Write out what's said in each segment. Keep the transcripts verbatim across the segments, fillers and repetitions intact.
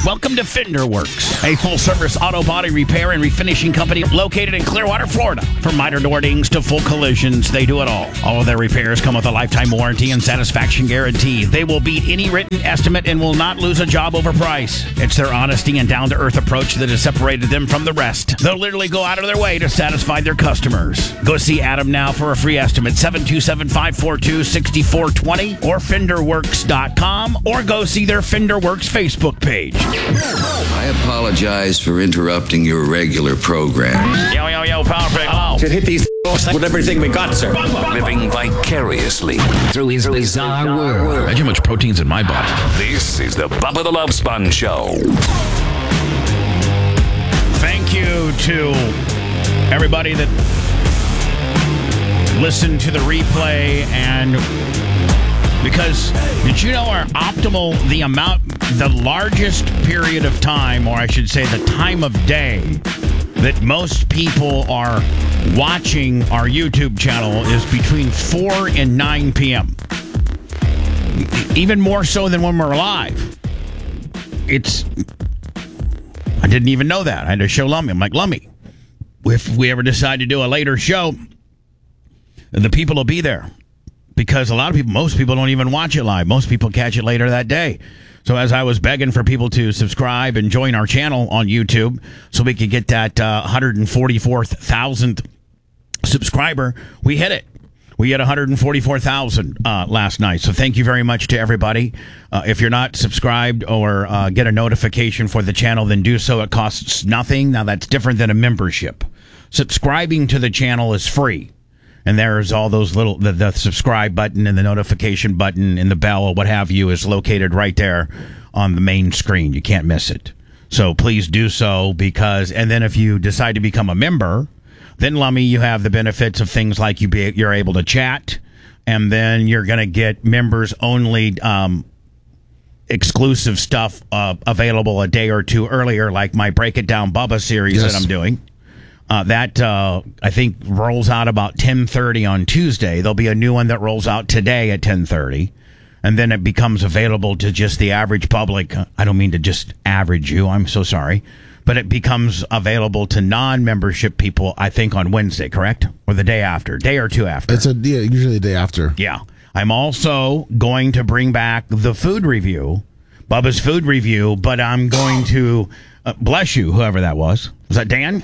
welcome to Fender Works, a full-service auto body repair and refinishing company located in Clearwater, Florida. From minor door dings to full collisions, they do it all. All of their repairs come with a lifetime warranty and satisfaction guarantee. They will beat any written estimate and will not lose a job over price. It's their honesty and down-to-earth approach that has separated them from the rest. They'll literally go out of their way to satisfy their customers. Go see Adam now for a free estimate, seven two seven, five four two, six four two zero or fender works dot com, or go see their Fender Works Facebook page. I apologize for interrupting your regular program. Yo, yo, yo, Power Pick. Oh. Should hit these with everything we got, sir. Living vicariously through his bizarre world. Imagine how much protein's in my body. This is the Bubba the Love Sponge Show. Thank you to everybody that listened to the replay, and because did you know our optimal, the amount, the largest period of time, or I should say the time of day that most people are watching our YouTube channel is between four and nine p.m. Even more so than when we're live. It's, I didn't even know that. I had to show Lummy. I'm like, Lummy, if we ever decide to do a later show, the people will be there. Because a lot of people, most people don't even watch it live. Most people catch it later that day. So as I was begging for people to subscribe and join our channel on YouTube so we could get that uh, one hundred forty-four thousand subscriber, we hit it. We hit one hundred forty-four thousand uh, last night. So thank you very much to everybody. Uh, if you're not subscribed or uh, get a notification for the channel, then do so. It costs nothing. Now, that's different than a membership. Subscribing to the channel is free. And there's all those little, the, the subscribe button and the notification button and the bell or what have you is located right there on the main screen. You can't miss it. So please do so because, and then if you decide to become a member, then Lummy, you have the benefits of things like you be, you're able to chat, and then you're going to get members only um, exclusive stuff uh, available a day or two earlier, like my Break It Down Bubba series yes. that I'm doing. Uh, that, uh, I think, rolls out about ten thirty on Tuesday. There'll be a new one that rolls out today at ten thirty. And then it becomes available to just the average public. I don't mean to just average you. I'm so sorry. But it becomes available to non-membership people, I think, on Wednesday, correct? Or the day after. Day or two after. It's a yeah, usually a day after. Yeah. I'm also going to bring back the food review, Bubba's food review, but I'm going to, uh, bless you, whoever that was. Was that Dan?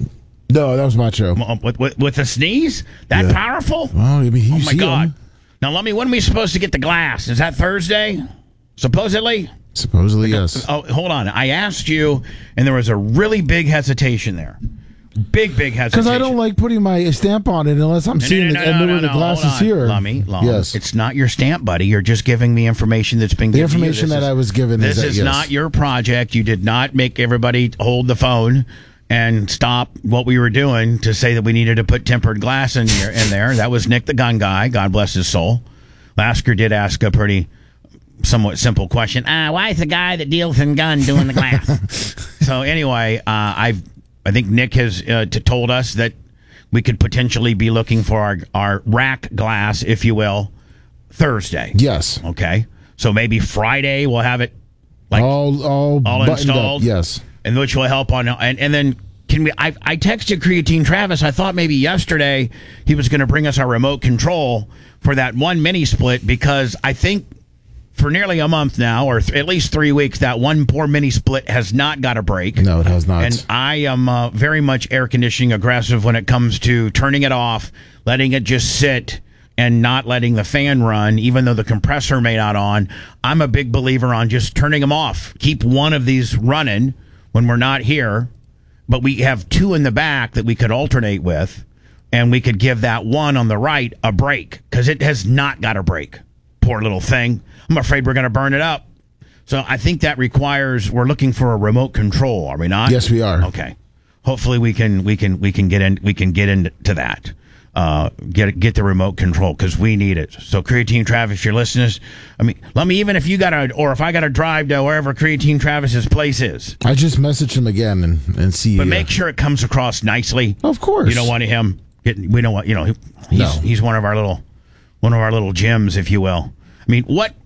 No, that was Macho. With, with, with a sneeze? That yeah. powerful? Well, I mean, oh, my God. Him. Now, let me, when are we supposed to get the glass? Is that Thursday? Supposedly? Supposedly, yes. Oh, hold on. I asked you, and there was a really big hesitation there. Big, big hesitation. Because I don't like putting my stamp on it unless I'm no, seeing no, no, it and no, know no, the no, glass is here. Lummy, Lummy, yes. It's not your stamp, buddy. You're just giving me information that's been the given information to you. that is, I was given This is, that, is yes. not your project. You did not make everybody hold the phone and stop what we were doing to say that we needed to put tempered glass in, here, in there. That was Nick the gun guy. God bless his soul. Lasker did ask a pretty somewhat simple question. Uh, why is the guy that deals in gun doing the glass? So anyway, uh, I've, I think Nick has uh, t- told us that we could potentially be looking for our, our rack glass, if you will, Thursday. Yes. Okay. So maybe Friday we'll have it like all, all, all installed. Up. Yes. And which will help on, and, and then can we, I, I texted Creatine Travis. I thought maybe yesterday he was going to bring us our remote control for that one mini split, because I think for nearly a month now, or th- at least three weeks, that one poor mini split has not got a break. No, it has not. And I am uh, very much air conditioning aggressive when it comes to turning it off, letting it just sit, and not letting the fan run, even though the compressor may not on. I'm a big believer on just turning them off. Keep one of these running when we're not here, but we have two in the back that we could alternate with, and we could give that one on the right a break, because it has not got a break. Poor little thing. I'm afraid we're going to burn it up. So I think that requires, we're looking for a remote control, are we not? Yes, we are. Okay. Hopefully we can we can we can get in we can get into that. Uh, get get the remote control, because we need it. So Creatine Travis, if you're listening, I mean, let me, even if you got to, or if I got to drive to wherever Creatine Travis's place is. I just message him again and, and see. But uh, make sure it comes across nicely. Of course. You don't want him getting, we don't want, you know, he's, no. he's one of our little, one of our little gems, if you will. I mean, what,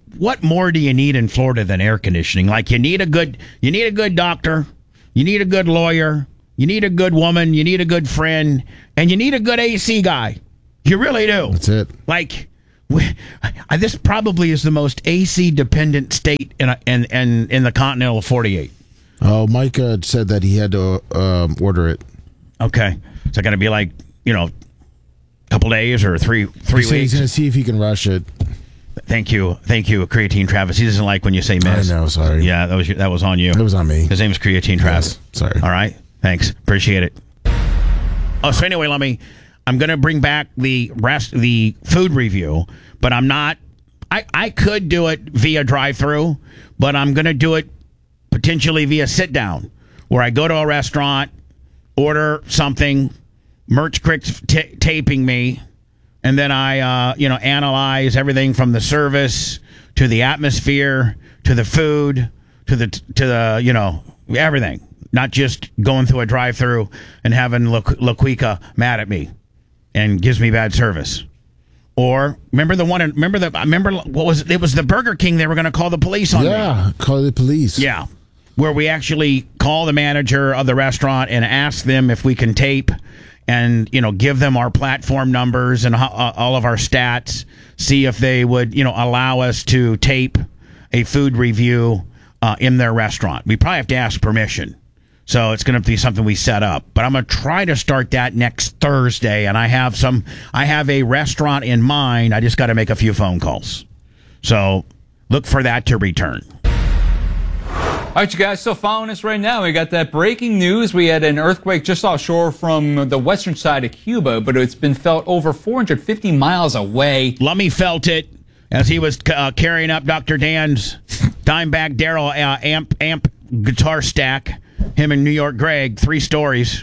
what more do you need in Florida than air conditioning? Like you need a good you need a good doctor, you need a good lawyer, you need a good woman, you need a good friend, and you need a good A C guy. You really do. That's it. Like we, I, this probably is the most A C dependent state in a, in, in in the continental forty-eight. Oh, Mike uh, said that he had to um, order it. Okay, is it going to be like you know, a couple days or three three He said weeks? he's going to see if he can rush it. Thank you, thank you, Creatine Travis. He doesn't like when you say miss. I know, sorry. Yeah, that was that was on you. It was on me. His name is Creatine Travis. Yes, sorry. All right, thanks, appreciate it. Oh, so anyway, let me. I'm going to bring back the rest, the food review, but I'm not. I I could do it via drive-through, but I'm going to do it potentially via sit-down, where I go to a restaurant, order something, Merch Crick's t- taping me. And then I, uh, you know, analyze everything from the service to the atmosphere to the food to the to the you know everything. Not just going through a drive-through and having La, La Quica mad at me and gives me bad service. Or remember the one? Remember the? Remember what was it? It was the Burger King. They were going to call the police on me. Yeah, call the police. Yeah, where we actually call the manager of the restaurant and ask them if we can tape. And, you know, give them our platform numbers and uh, all of our stats, see if they would, you know, allow us to tape a food review uh, in their restaurant. We probably have to ask permission. So it's going to be something we set up. But I'm going to try to start that next Thursday. And I have some, I have a restaurant in mind. I just got to make a few phone calls. So look for that to return. All right, you guys still following us right now. We got that breaking news. We had an earthquake just offshore from the western side of Cuba, but it's been felt over four hundred fifty miles away. Lummy felt it as he was uh, carrying up Doctor Dan's Dimebag Darrell uh, amp amp guitar stack. Him and New York Greg, three stories.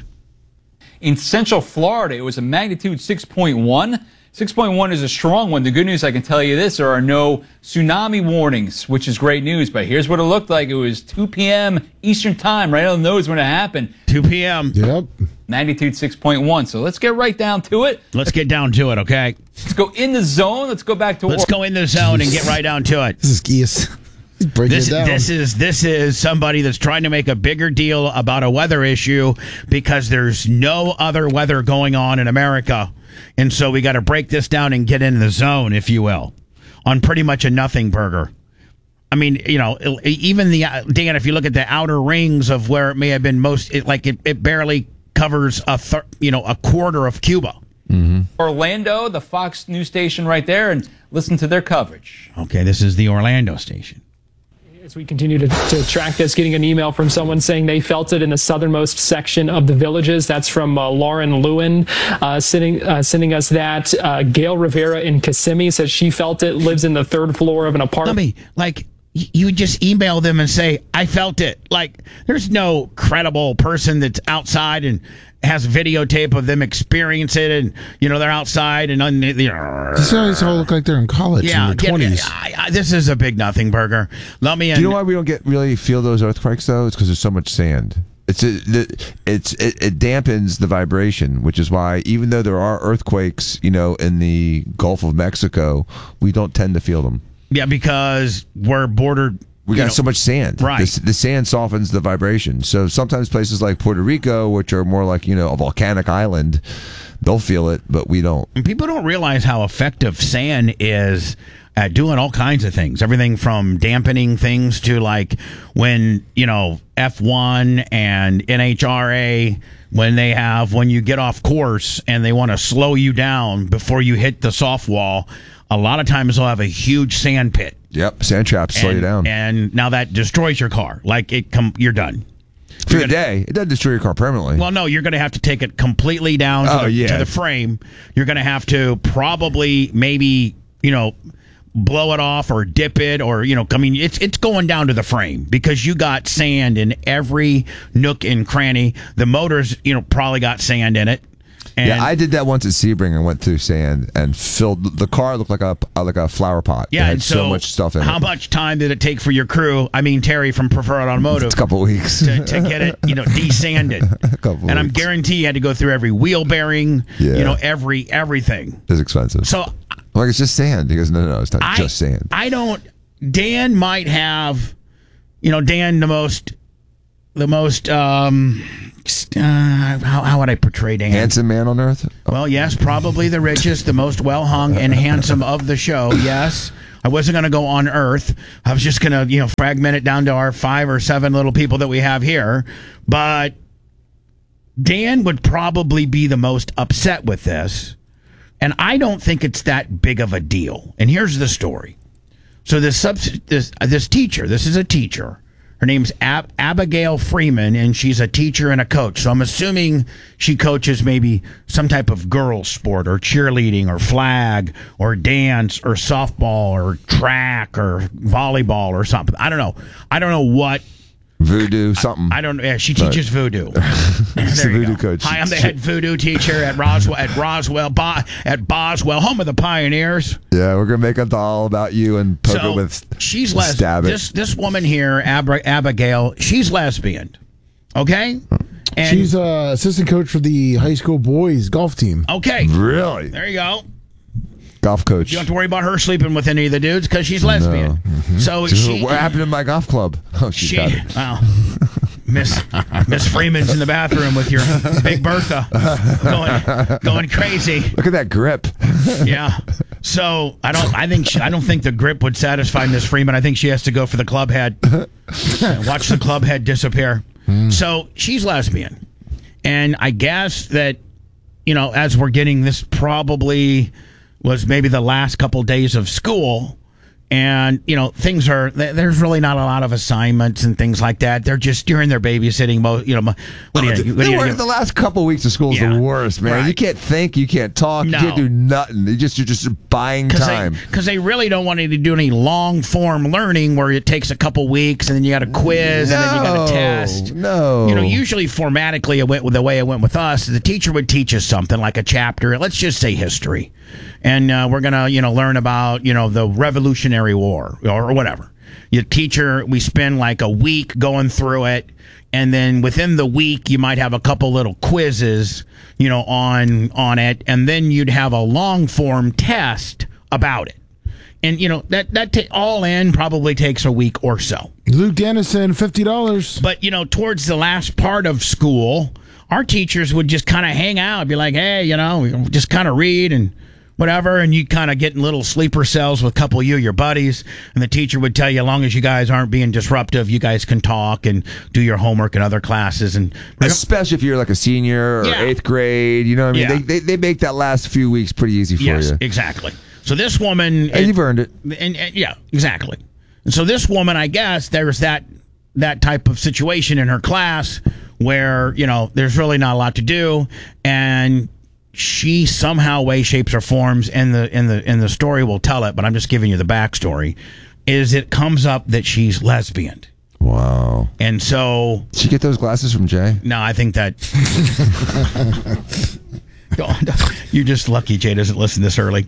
In Central Florida, it was a magnitude six point one. six point one is a strong one. The good news, I can tell you this, there are no tsunami warnings, which is great news. But here's what it looked like. It was two p.m. Eastern time, right on the nose when it happened. two p.m. Yep. Magnitude six point one. So let's get right down to it. Let's get down to it, okay? Let's go in the zone. Let's go back to Let's go in the zone and get right down to it. This is Geese. He's breaking This, it down. this is this is somebody that's trying to make a bigger deal about a weather issue because there's no other weather going on in America. And so we got to break this down and get in the zone, if you will, on pretty much a nothing burger. I mean, you know, even the, Dan, if you look at the outer rings of where it may have been most, it, like it, it barely covers a, thir- you know, a quarter of Cuba. Mm-hmm. Orlando, the Fox News station right there, and listen to their coverage. Okay, this is the Orlando station. As we continue to, to track this, getting an email from someone saying they felt it in the southernmost section of the villages. That's from uh, Lauren Lewin uh, sending, uh, sending us that. Uh, Gail Rivera in Kissimmee says she felt it, lives in the third floor of an apartment. I mean, like, y- you would just email them and say, I felt it. Like, there's no credible person that's outside and has videotape of them experience it, and you know they're outside and un- you know, These guys all look like they're in college yeah, in their twenties. I, I, this is a big nothing burger. Let me. Do you know why we don't get really feel those earthquakes though? It's because there's so much sand. It's a, it's it, it dampens the vibration, which is why even though there are earthquakes, you know, in the Gulf of Mexico, we don't tend to feel them. Yeah, because we're bordered. We got know, so much sand. Right. The, the sand softens the vibration. So sometimes places like Puerto Rico, which are more like, you know, a volcanic island, they'll feel it, but we don't. And people don't realize how effective sand is at doing all kinds of things. Everything from dampening things to like when, you know, F one and N H R A, when they have, when you get off course and they want to slow you down before you hit the soft wall, a lot of times they'll have a huge sand pit. Yep, sand traps slow and, you down. And now that destroys your car. Like it come, you're done. For the day, it doesn't destroy your car permanently. Well, no, you're going to have to take it completely down to, Oh, the, yeah. to the frame. You're going to have to probably maybe, you know, blow it off or dip it or, you know, I mean, it's it's going down to the frame because you got sand in every nook and cranny. The motors, you know, probably got sand in it. And yeah, I did that once at Sebring and went through sand and filled the car. Looked like a like a flower pot. yeah, it had and so, so much stuff in how it. much time did it take for your crew? I mean, Terry from Preferred Automotive. It's a couple of weeks to, to get it, you know, desanded. a couple and I'm weeks. guarantee you had to go through every wheel bearing, Yeah. you know, every everything. It's expensive. So I'm like, it's just sand. He goes, no, no, no, it's not I, just sand. I don't Dan might have, you know, Dan the most, the most, um, uh, how, how would I portray Dan? Handsome man on earth? Well, yes, probably the richest, the most well-hung and handsome of the show, yes. I wasn't going to go on Earth. I was just going to, you know, fragment it down to our five or seven little people that we have here. But Dan would probably be the most upset with this. And I don't think it's that big of a deal. And here's the story. So this subs- this, uh, this teacher, this is a teacher. Her name's Ab- Abigail Freeman, and she's a teacher and a coach. So I'm assuming she coaches maybe some type of girls sport or cheerleading or flag or dance or softball or track or volleyball or something. I don't know. I don't know what. Voodoo, something. I don't. Yeah, she teaches voodoo. She's There a you voodoo go. coach. Hi, I'm the head voodoo teacher at Roswell. At Roswell, Bo- at Boswell, home of the pioneers. Yeah, we're gonna make a doll about you and poke So it with she's lesbian. stab it. This this woman here, Ab- Abigail, she's lesbian. Okay, and She's uh, assistant coach for the high school boys golf team. okay. Really? There you go. Golf coach. You don't have to worry about her sleeping with any of the dudes because she's lesbian. So So she, what happened to my golf club? Oh, she's she, got it. wow. Miss Miss Freeman's in the bathroom with your Big Bertha going going crazy. Look at that grip. Yeah. So I don't. I think she, I don't think the grip would satisfy Miss Freeman. I think she has to go for the club head. Watch the club head disappear. So she's lesbian, and I guess that, you know, as we're getting this, probably was maybe the last couple days of school. And, you know, things are, there's really not a lot of assignments and things like that. They're just during their babysitting. Mo- you know, mo- what do you, what do They you, were- you the last couple weeks of school is Yeah. the worst, man. Right. You can't think, you can't talk, No. you can't do nothing. You just you're just buying Because time. they, 'cause they really don't want you to do any long form learning where it takes a couple weeks and then you got a quiz and then you got No, a test. no. You know, usually formatically it went with the way it went with us. The teacher would teach us something like a chapter. Let's just say history, and uh, we're gonna you know learn about you know the Revolutionary War or, or whatever. Your teacher, we spend like a week going through it. And then within the week, you might have a couple little quizzes, you know, on on it, and then you'd have a long form test about it. And you know that that ta- all in probably takes a week or so. Luke Dennison, fifty dollars. But you know, towards the last part of school, our teachers would just kind of hang out, be like, "Hey, you know, just kind of read and whatever," and you kind of get in little sleeper cells with a couple of you, your buddies, and the teacher would tell you, as long as you guys aren't being disruptive, you guys can talk and do your homework in other classes. And Especially if you're like a senior or Yeah. eighth grade, you know what I mean? Yeah. They, they they make that last few weeks pretty easy for yes, you. exactly. So this woman, And you've earned it. And, and yeah, exactly. And so this woman, I guess there's that that type of situation in her class where you know there's really not a lot to do, and she somehow, way, shapes, or forms, and the in the in the story will tell it. But I'm just giving you the backstory. Is it comes up that she's lesbian, Wow. and so Did you get those glasses from Jay? no, I think that. You're just lucky Jay doesn't listen this early.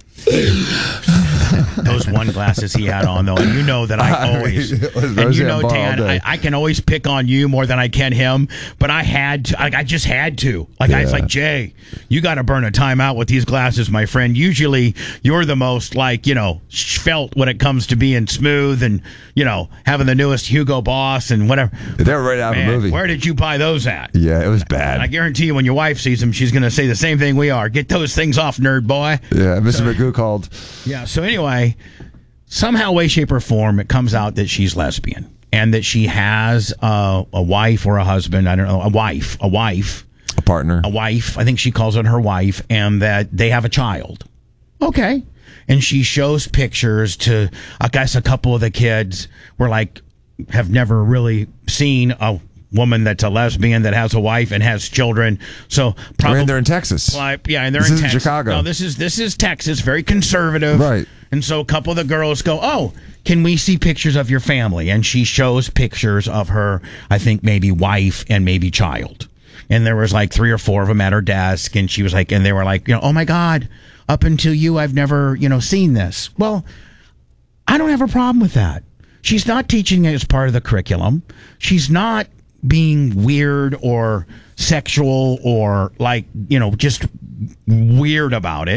Those one glasses he had on, though, and you know that I always, It was and you Roseanne know, Barr all Dan, day. I, I can always pick on you more than I can him, but I had to, like, I just had to. Like, I was Yeah. like, Jay, you got to burn a timeout with these glasses, my friend. Usually, you're the most, like, you know, felt when it comes to being smooth and, you know, having the newest Hugo Boss and whatever. They were right out of Man, a movie. where did you buy those at? Yeah, it was bad. And I guarantee you, when your wife sees them, she's going to say the same thing we are. Get those things off, nerd boy. Yeah, Mister Magoo called. Yeah. So anyway, somehow, way, shape, or form, it comes out that she's lesbian and that she has uh, a wife or a husband. I don't know, a wife, a wife, A partner. a wife. I think she calls it her wife, and that they have a child. Okay. And she shows pictures to, I guess, a couple of the kids were like, have never really seen a woman that's a lesbian that has a wife and has children. So probably And they're in Texas. Well, yeah, and they're This in isn't Texas. Chicago. No, this is this is Texas, very conservative. Right. And so a couple of the girls go, "Oh, can we see pictures of your family?" And she shows pictures of her, I think maybe wife and maybe child. And there was like three or four of them at her desk, and she was like, and they were like, you know, "Oh my God, up until you, I've never, you know, seen this." Well, I don't have a problem with that. She's not teaching it as part of the curriculum. She's not being weird or sexual or like, you know, just weird about it.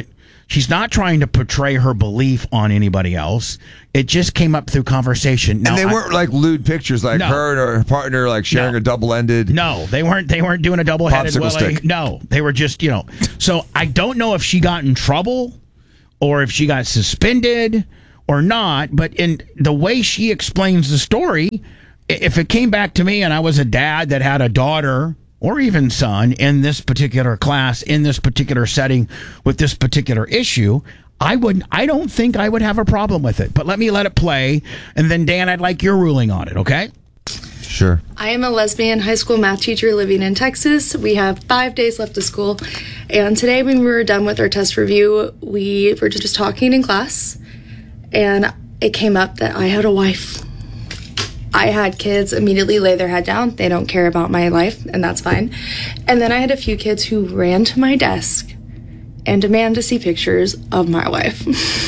She's not trying to portray her belief on anybody else. It just came up through conversation. Now, and they I- weren't like lewd pictures, like No. her and her partner like sharing No. a double-ended. No, they weren't. They weren't doing a double-headed Popsicle Willie. stick. No, they were just, you know. So I don't know if she got in trouble or if she got suspended or not. But in the way she explains the story, i- if it came back to me and I was a dad that had a daughter or even son in this particular class, in this particular setting, with this particular issue, I would. I don't think I would have a problem with it. But let me let it play, and then Dan, I'd like your ruling on it. Okay. Sure. I am a lesbian high school math teacher living in Texas. We have five days left of school. And today, when we were done with our test review, we were just talking in class. And it came up that I had a wife. I had kids immediately lay their head down. They don't care about my life, and that's fine. And then I had a few kids who ran to my desk and demand to see pictures of my wife.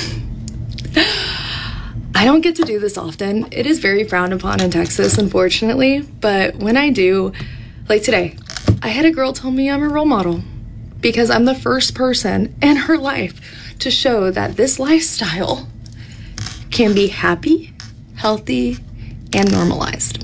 I don't get to do this often. It is very frowned upon in Texas, unfortunately. But when I do, like today, I had a girl tell me I'm a role model because I'm the first person in her life to show that this lifestyle can be happy, healthy, and normalized.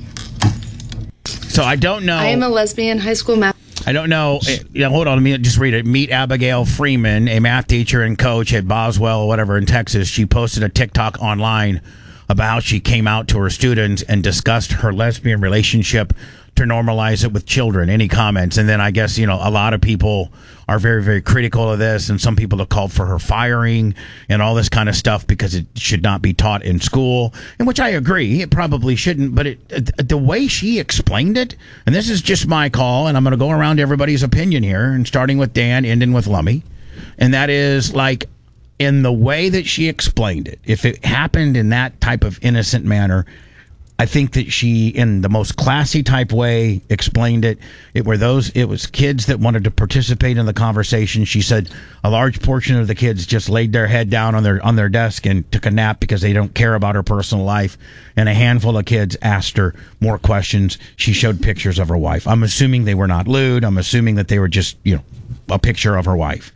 So I don't know. I am a lesbian high school math. I don't know. Eh, Yeah, hold on. Let me just read it. Meet Abigail Freeman, a math teacher and coach at Boswell, whatever, in Texas. She posted a TikTok online about how she came out to her students and discussed her lesbian relationship to normalize it with children. Any comments? And then I guess, you know, a lot of people are very, very critical of this, and some people have called for her firing and all this kind of stuff because it should not be taught in school, and which I agree, it probably shouldn't, but it, the way she explained it, and this is just my call, and I'm going to go around to everybody's opinion here, and starting with Dan, ending with Lummy, and that is like, in the way that she explained it, if it happened in that type of innocent manner, I think that she, in the most classy type way, explained it. It were those. It was kids that wanted to participate in the conversation. She said a large portion of the kids just laid their head down on their on their desk and took a nap because they don't care about her personal life. And a handful of kids asked her more questions. She showed pictures of her wife. I'm assuming they were not lewd. I'm assuming that they were just, you know, a picture of her wife.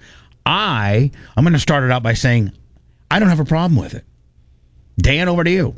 I I'm going to start it out by saying I don't have a problem with it. Dan, over to you.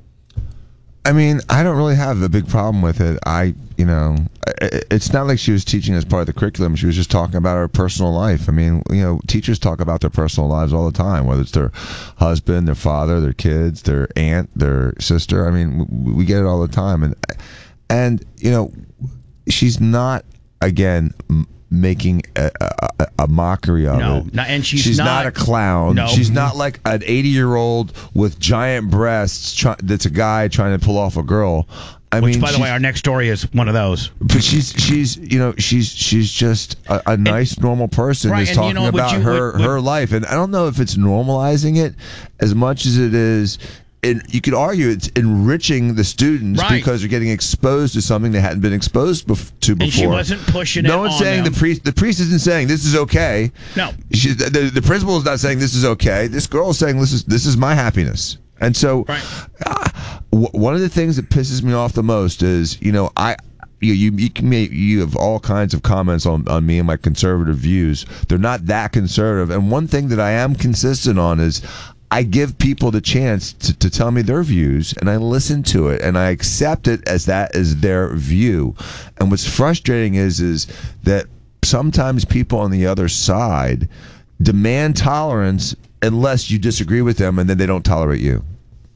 I mean, I don't really have a big problem with it. I, you know, I- it's not like she was teaching as part of the curriculum. She was just talking about her personal life. I mean, you know, teachers talk about their personal lives all the time, whether it's their husband, their father, their kids, their aunt, their sister. I mean, w- we get it all the time. And, and you know, she's not, again, m- making a, a, a mockery of No, it. no, and she's not, not- a clown. No. She's not like an eighty-year-old with giant breasts try, that's a guy trying to pull off a girl. I Which, mean, by the she's- way, our next story is one of those. but she's she's you know she's she's just a, a nice normal person Right, who's and, you talking know, would about you- her would- would- her life, and I don't know if it's normalizing it as much as it is. And you could argue it's enriching the students Right. because they're getting exposed to something they hadn't been exposed bef- to before. And she wasn't pushing no it one's on saying them. the priest. The priest isn't saying this is okay. No. She, the, the principal is not saying this is okay. This girl is saying this is this is my happiness. And so, Right. uh, w- one of the things that pisses me off the most is, you know, I. You, you you can make, you have all kinds of comments on, on me and my conservative views. They're not that conservative. And one thing that I am consistent on is I give people the chance to, to tell me their views, and I listen to it, and I accept it as that is their view. And what's frustrating is is that sometimes people on the other side demand tolerance unless you disagree with them, and then they don't tolerate you.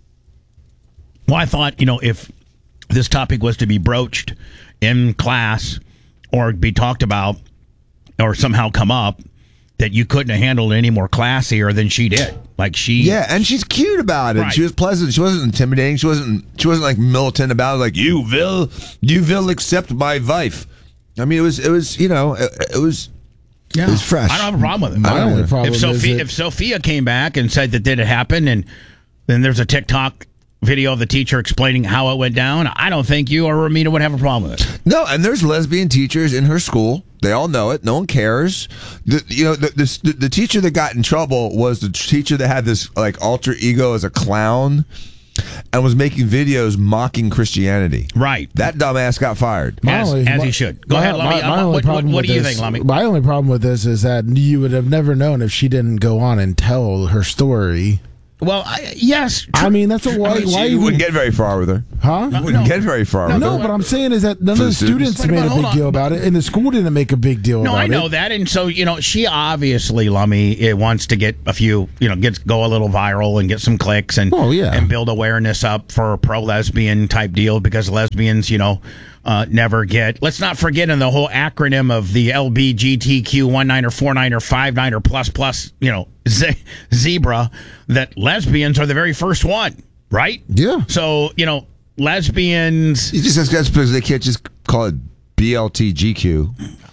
Well, I thought, you know, if this topic was to be broached in class or be talked about or somehow come up, that you couldn't have handled it any more classier than she did. Like she, Yeah, and she's cute about it. Right. She was pleasant. She wasn't intimidating. She wasn't. She wasn't like militant about it. Like you will, you will accept my wife. I mean, it was. It was. You know, it, it was. yeah, It was fresh. I don't have a problem with it. My only problem if is Sophia, that- if Sophia came back and said that did it happen, and then there's a TikTok video of the teacher explaining how it went down, I don't think you or Ramita would have a problem with it. No, and there's lesbian teachers in her school. They all know it. No one cares. The, you know, the, the the teacher that got in trouble was the teacher that had this like alter ego as a clown. and was making videos mocking Christianity. Right. That dumbass got fired. My As, only- as my- he should. Go my- ahead, Lummy. my- my Uh, only what what, problem what with do you this- think, Lummy? My only problem with this is that you would have never known if she didn't go on and tell her story. Well, I, yes. tr- I mean, that's a why. I mean, why you even- wouldn't get very far with her. Huh? You wouldn't get very far with No, her. what I'm saying is that none For of the the students? students Wait a made minute, a hold big on. deal about it, and the school didn't make a big deal No, about it. I know that, and so you know, she obviously, Lummy, it wants to get a few, you know, get go a little viral and get some clicks and Oh, yeah. and build awareness up for a pro lesbian type deal because lesbians, you know, uh, never get. Let's not forget in the whole acronym of the L B G T Q one nine or four nine or five nine or plus plus, you know, ze- zebra, that lesbians are the very first one, right? Yeah. So you know, lesbians. You just that's because they can't just call it B L T G Q.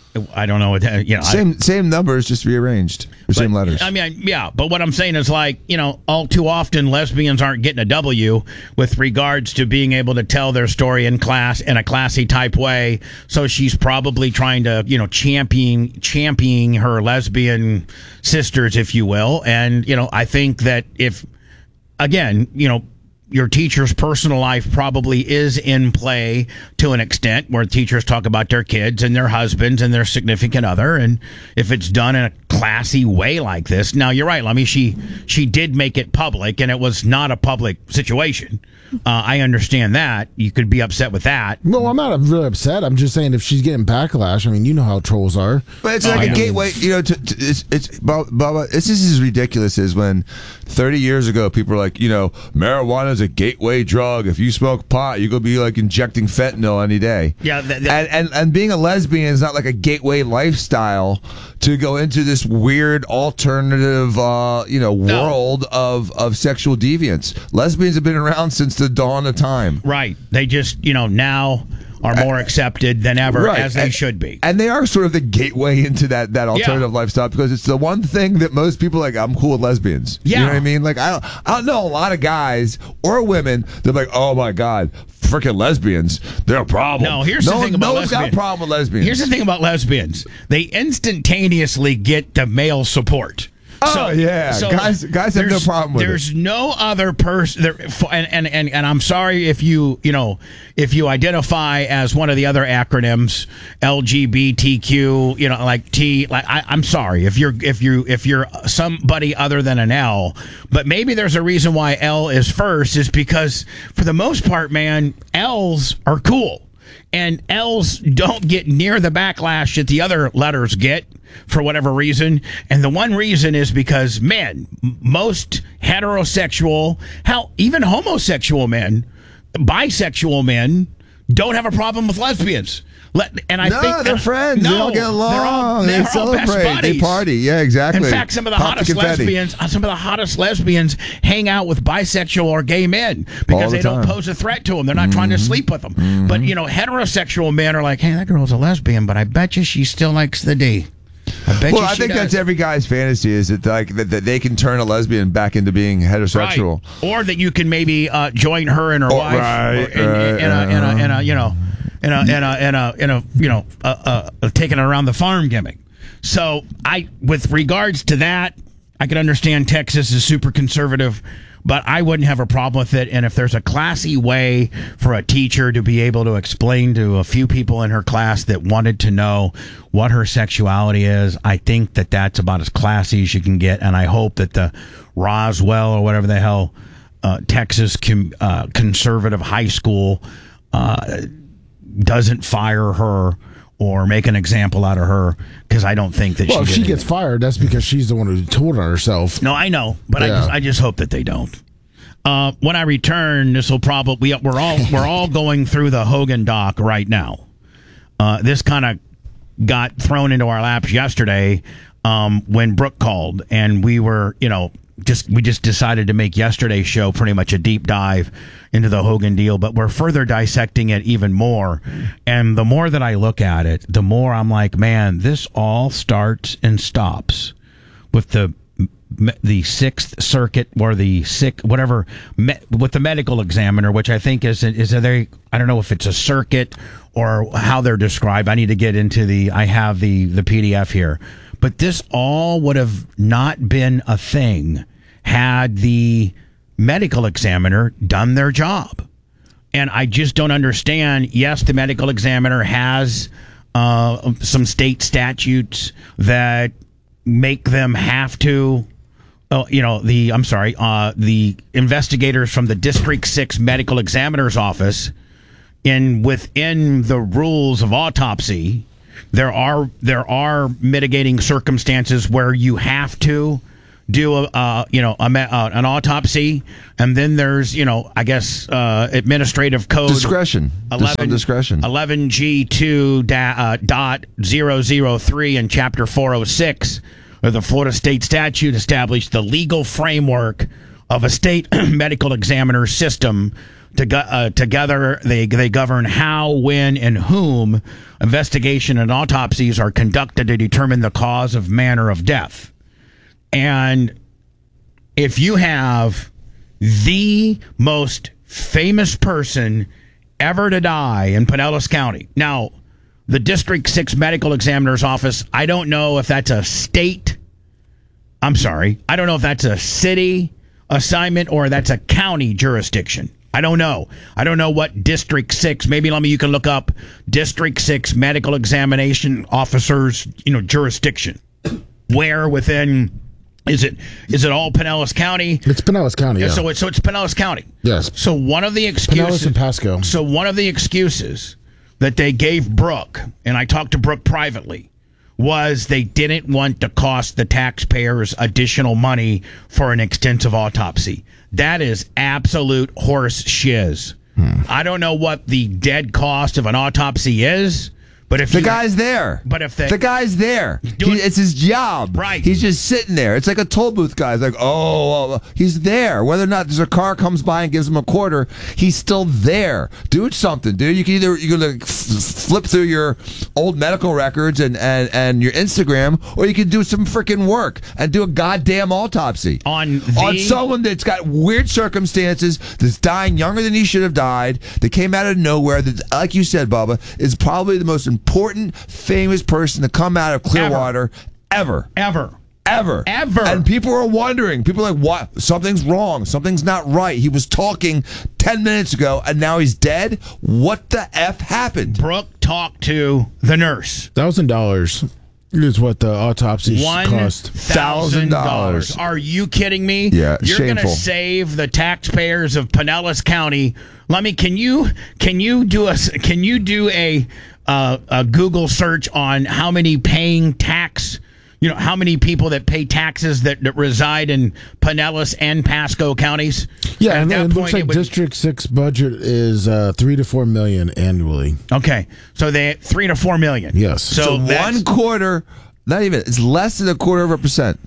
I don't know what that, you know. I- Same same numbers, just rearranged. Or same But, letters. I mean, yeah, but what I'm saying is like, you know, all too often lesbians aren't getting a W with regards to being able to tell their story in class in a classy type way. So she's probably trying to, you know, champion championing her lesbian sisters, if you will. And, you know, I think that if, again, you know, your teacher's personal life probably is in play to an extent where teachers talk about their kids and their husbands and their significant other. And if it's done in a classy way like this, now you're right, Lemmy, she, she did make it public and it was not a public situation. Uh, I understand that. You could be upset with that. No, I'm not really upset. I'm just saying if she's getting backlash, I mean, you know how trolls are. But it's Oh, like yeah. a gateway, you know. To, to, it's it's Bubba. It's just as ridiculous as when thirty years ago people were like, you know, marijuana is a gateway drug. If you smoke pot, you're gonna be like injecting fentanyl any day. Yeah, th- th- and, and and being a lesbian is not like a gateway lifestyle to go into this weird alternative, uh, you know, No. world of of sexual deviance. Lesbians have been around since the dawn of time. Right. They just, you know, now are more accepted than ever, Right. as they And- should be. And they are sort of the gateway into that, that alternative Yeah. lifestyle because it's the one thing that most people are like, I'm cool with lesbians. You Yeah. know what I mean? Like, I don't, I don't know a lot of guys or women that are like, oh my God, freaking lesbians. They're a problem. No, here's no, the thing about no one's got a lesbians. problem with lesbians. Here's the thing about lesbians. They instantaneously get the male support. Oh, yeah. Guys- guys have no there's- problem with it. There's no other person there, f- and, and, and, and I'm sorry if you, you know, if you identify as one of the other acronyms, L G B T Q, you know, like T, like I, I'm sorry if you're, if you, if you're somebody other than an L, but maybe there's a reason why L is first is because for the most part, man, L's are cool. And L's don't get near the backlash that the other letters get for whatever reason. And the one reason is because men, m- most heterosexual, hell, even homosexual men, bisexual men, don't have a problem with lesbians. Let, and I no, think they're friends. No, they all get along. They're all, they they're all best celebrate. They buddies. party. Yeah, exactly. In fact, some of the Pop the hottest confetti. lesbians, uh, some of the hottest lesbians hang out with bisexual or gay men All because the they don't time. pose a threat to them. They're not trying to sleep with them. But you know, heterosexual men are like, "Hey, that girl's a lesbian, but I bet you she still likes the D." I bet Well, you I she think does. that's every guy's fantasy is that like that, that they can turn a lesbian back into being heterosexual. Right. Or that you can maybe uh, join her and her Oh, wife right, or in, right, in, in, a, in, a, in a, you know, in a, in a, in a, in a, you know, uh, uh, taking it around the farm gimmick. So I, with regards to that, I could understand Texas is super conservative, but I wouldn't have a problem with it. And if there's a classy way for a teacher to be able to explain to a few people in her class that wanted to know what her sexuality is, I think that that's about as classy as you can get. And I hope that the Roswell or whatever the hell uh, Texas com- uh, conservative high school uh, doesn't fire her or make an example out of her, because I don't think that Well, she if did she anything. gets fired, that's because she's the one who told on herself. No, I know, but I Yeah. just I just hope that they don't. Uh, when I return, this will probably we're all we're all going through the Hogan doc right now. Uh, this kind of got thrown into our laps yesterday um, when Brooke called, and we were, you know, just we just decided to make yesterday's show pretty much a deep dive into the Hogan deal, but we're further dissecting it even more. And the more that I look at it, the more I'm like, man, this all starts and stops with the the Sixth Circuit or the sick whatever me, with the medical examiner, which I think is is a very I don't know if it's a circuit or how they're described. I need to get into the I have the the P D F here, but this all would have not been a thing had the medical examiner done their job? And I just don't understand. Yes, the medical examiner has uh, some state statutes that make them have to, uh, you know, the, I'm sorry, uh, the investigators from the District six Medical Examiner's Office, in within the rules of autopsy, there are there are mitigating circumstances where you have to do a uh, you know a, uh, an autopsy, and then there's you know I guess uh, administrative code discretion, eleven discretion, eleven G two da, uh, dot zero zero three in Chapter four oh six of the Florida State Statute established the legal framework of a state medical examiner system. To, uh, together, they they govern how, when, and whom investigation and autopsies are conducted to determine the cause of manner of death. And if you have the most famous person ever to die in Pinellas County, now, the District six Medical Examiner's Office, I don't know if that's a state, I'm sorry, I don't know if that's a city assignment or that's a county jurisdiction. I don't know. I don't know what District six, maybe let me, you can look up District six Medical Examination Officers, you know, jurisdiction. Where within, is it is it all Pinellas County? It's Pinellas County, yeah. So it's, so it's Pinellas County. Yes. So one of the excuses. Pinellas and Pasco. So one of the excuses that they gave Brooke, and I talked to Brooke privately, was they didn't want to cost the taxpayers additional money for an extensive autopsy. That is absolute horse shiz. Hmm. I don't know what the dead cost of an autopsy is, but if the you, guy's there, but if they, the guy's there, he, it's his job. Right? He's just sitting there. It's like a toll booth guy. It's like, oh, he's there. Whether or not there's a car comes by and gives him a quarter, he's still there. Do something, dude. You can either you can like f- flip through your old medical records and, and, and your Instagram, or you can do some freaking work and do a goddamn autopsy on the, on someone that's got weird circumstances, that's dying younger than he should have died, that came out of nowhere. That, like you said, Bubba, is probably the most important, famous person to come out of Clearwater ever. Ever. Ever. Ever. And people are wondering. People are like, what? Something's wrong. Something's not right. He was talking ten minutes ago, and now he's dead? What the F happened? Brooke talked to the nurse. one thousand dollars is what the autopsy cost. one thousand dollars. Are you kidding me? Yeah, You're going to shameful. save the taxpayers of Pinellas County. Let me, can you, can you do a, can you do a, uh, a Google search on how many paying tax, you know, how many people that pay taxes that, that reside in Pinellas and Pasco counties? Yeah, At and that it point, looks like it would- District six budget is uh, three to four million annually. Okay, so they three to four million. Yes. So, So that's- one quarter, not even, it's less than a quarter of a percent.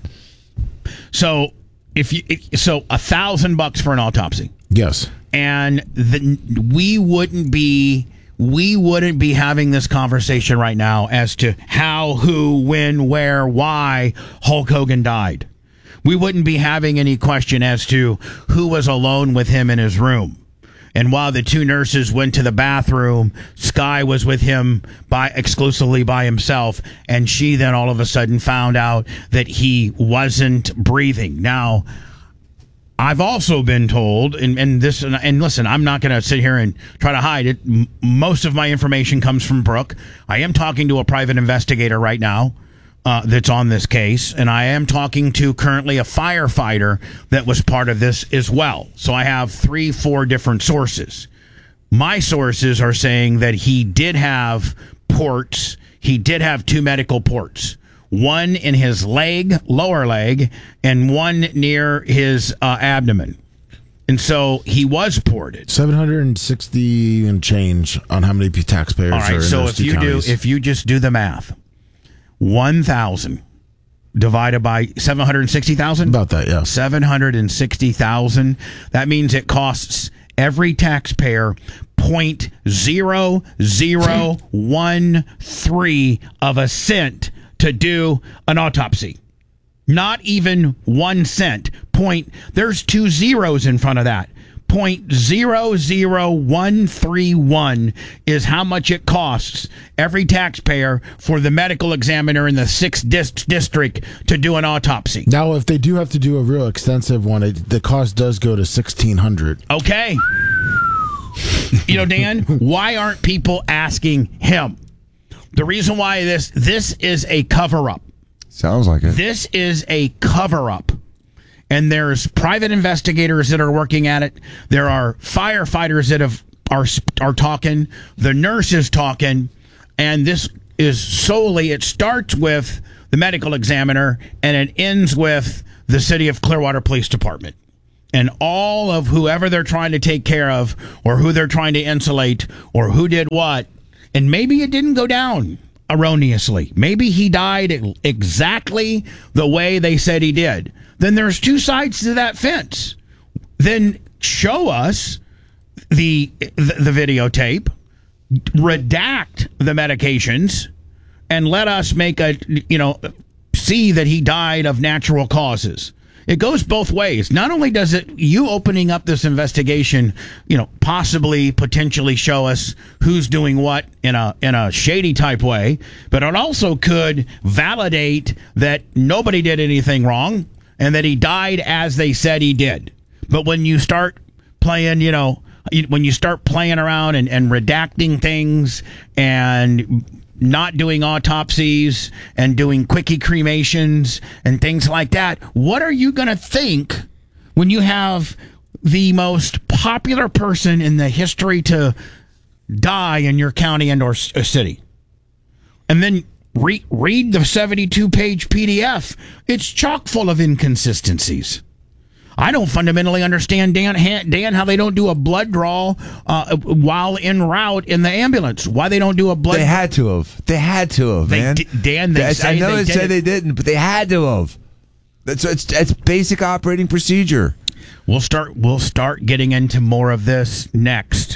So if you, it, so a thousand bucks for an autopsy. Yes. And the, we wouldn't be we wouldn't be having this conversation right now as to how, who, when, where, why Hulk Hogan died. We wouldn't be having any question as to who was alone with him in his room. And while the two nurses went to the bathroom, Sky was with him by exclusively by himself, and she then all of a sudden found out that he wasn't breathing. Now, I've also been told, and, and this, and, and listen, I'm not going to sit here and try to hide it. M- most of my information comes from Brooke. I am talking to a private investigator right now uh, that's on this case, and I am talking to currently a firefighter that was part of this as well. So I have three, four different sources. My sources are saying that he did have ports. He did have two medical ports. One in his leg, lower leg, and one near his uh, abdomen. And so he was ported. seven hundred sixty and change on how many taxpayers All are right, in so those if two you counties. do, if you just do the math, one thousand divided by seven hundred sixty thousand? About that, yeah. seven hundred sixty thousand. That means it costs every taxpayer point zero zero one three of a cent to do an autopsy. Not even one cent. Point. There's two zeros in front of that. point zero zero one three one is how much it costs every taxpayer for the medical examiner in the sixth dis- district to do an autopsy. Now, if they do have to do a real extensive one, it, the cost does go to sixteen hundred dollars. Okay. You know, Dan, why aren't people asking him? The reason why this this is a cover-up. Sounds like it. This is a cover-up. And there's private investigators that are working at it. There are firefighters that have are are talking. The nurse is talking. And this is solely, it starts with the medical examiner and it ends with the City of Clearwater Police Department. And all of whoever they're trying to take care of or who they're trying to insulate or who did what. And maybe it didn't go down erroneously. Maybe he died exactly the way they said he did. Then there's two sides to that fence. Then show us the the, the videotape, redact the medications, and let us make a, you know, see that he died of natural causes. It goes both ways. Not only does it, you opening up this investigation, you know, possibly potentially show us who's doing what in a in a shady type way, but it also could validate that nobody did anything wrong and that he died as they said he did. But when you start playing, you know, when you start playing around and, and redacting things and not doing autopsies and doing quickie cremations and things like that, what are you going to think when you have the most popular person in the history to die in your county and or city? And then re- read the seventy-two page P D F. It's chock full of inconsistencies. I don't fundamentally understand, Dan, Dan, how they don't do a blood draw uh, while en route in the ambulance. Why they don't do a blood? They had to have. They had to have, they man. D- Dan, they That's, say I know they, they did say it. they didn't, but they had to have. That's it's, it's basic operating procedure. We'll start. We'll start getting into more of this next.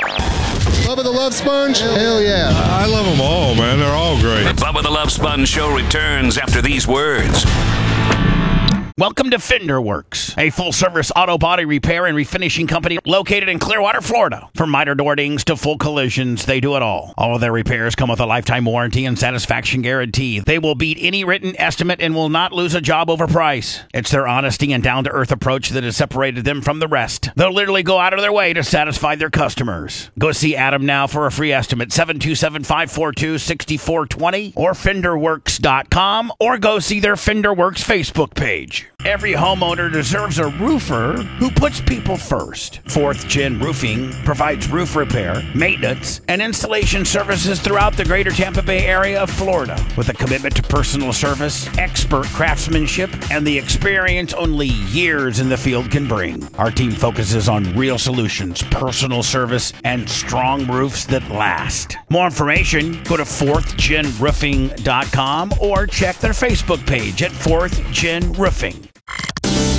Bubba the Love Sponge? Hell yeah. I love them all, man. They're all great. The Bubba the Love Sponge Show returns after these words. Welcome to Fender Works, a full-service auto body repair and refinishing company located in Clearwater, Florida. From minor door dings to full collisions, they do it all. All of their repairs come with a lifetime warranty and satisfaction guarantee. They will beat any written estimate and will not lose a job over price. It's their honesty and down-to-earth approach that has separated them from the rest. They'll literally go out of their way to satisfy their customers. Go see Adam now for a free estimate, seven two seven, five four two, six four two zero or fender works dot com, or go see their Fender Works Facebook page. Every homeowner deserves a roofer who puts people first. Fourth Gen Roofing provides roof repair, maintenance, and installation services throughout the greater Tampa Bay area of Florida. With a commitment to personal service, expert craftsmanship, and the experience only years in the field can bring. Our team focuses on real solutions, personal service, and strong roofs that last. More information, go to fourth gen roofing dot com or check their Facebook page at Fourth Gen Roofing.